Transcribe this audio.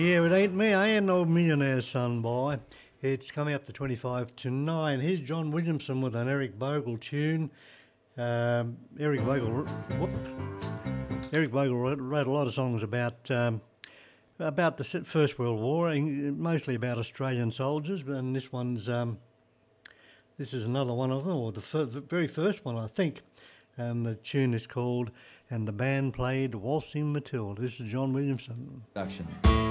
Yeah, it ain't me. I ain't no millionaire's son, boy. It's coming up to 25 to 9. Here's John Williamson with an Eric Bogle tune. Eric Bogle, Eric Bogle wrote a lot of songs about the First World War, mostly about Australian soldiers. And this is another one of them, or the very first one, I think. And the tune is called "And the Band Played Waltzing Matilda." This is John Williamson. Production.